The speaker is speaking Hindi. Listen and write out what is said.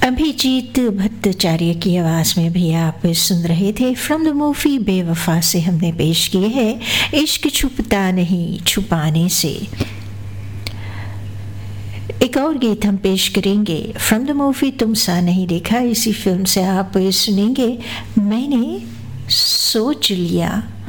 अभिजीत भट्टाचार्य की आवाज़ में भी आप सुन रहे थे फ्रॉम द मूवी बेवफा से हमने पेश किए हैं इश्क छुपता नहीं छुपाने से। एक और गीत हम पेश करेंगे फ्रॉम द मूवी तुम सा नहीं देखा। इसी फिल्म से आप सुनेंगे मैंने सोच लिया।